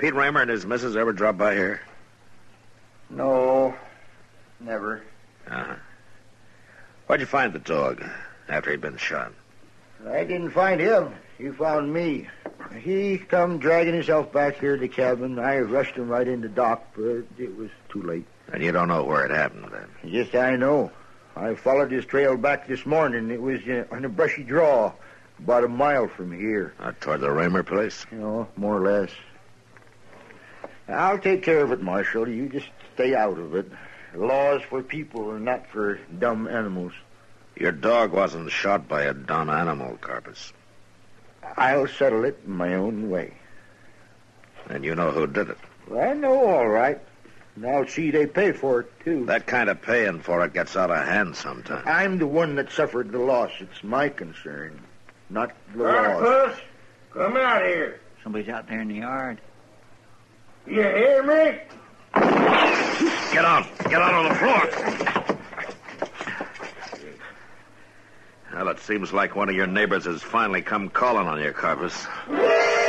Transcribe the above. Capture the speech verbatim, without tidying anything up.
Pete Raymer and his missus ever drop by here? No, never. Uh-huh. Where'd you find the dog after he'd been shot? I didn't find him. He found me. He come dragging himself back here to the cabin. I rushed him right into dock, but it was too late. And you don't know where it happened, then? Yes, I know. I followed his trail back this morning. It was uh, on a brushy draw, about a mile from here. Uh, toward the Raymer place? You know, more or less. I'll take care of it, Marshal. You just stay out of it. Laws for people and not for dumb animals. Your dog wasn't shot by a dumb animal, Karpis. I'll settle it in my own way. And you know who did it? Well, I know, all right. And I'll see they pay for it, too. That kind of paying for it gets out of hand sometimes. I'm the one that suffered the loss. It's my concern, not the law. Karpis, come out here. Somebody's out there in the yard. You hear me? Get out. Get out on the floor. Well, it seems like one of your neighbors has finally come calling on you, Karpis.